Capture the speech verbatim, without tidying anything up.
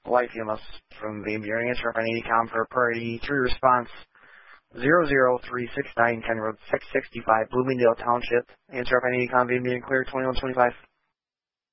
Life E M S from Van Buren. Answer up on eighty com for priority three response. Zero zero three six nine Ken Road six sixty five Bloomingdale Township. Answer up on eighty com Van Buren clear twenty one twenty five.